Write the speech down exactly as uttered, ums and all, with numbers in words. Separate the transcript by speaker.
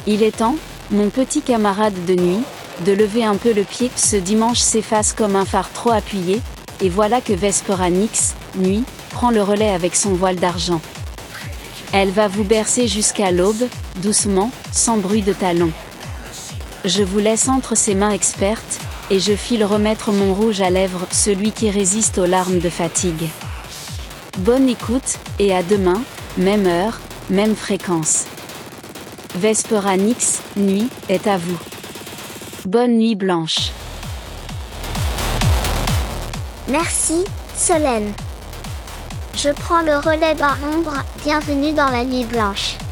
Speaker 1: Il est temps, mon petit camarade de nuit, de lever un peu le pied. Ce dimanche s'efface comme un phare trop appuyé, et voilà que Vespera Nix, nuit, prend le relais avec son voile d'argent. Elle va vous bercer jusqu'à l'aube, doucement, sans bruit de talons. Je vous laisse entre ses mains expertes, et je file remettre mon rouge à lèvres, celui qui résiste aux larmes de fatigue. Bonne écoute, et à demain, même heure, même fréquence. Vespera Nix, nuit, est à vous. Bonne nuit blanche.
Speaker 2: Merci, Solène. Je prends le relais bas ombre, bienvenue dans la nuit blanche.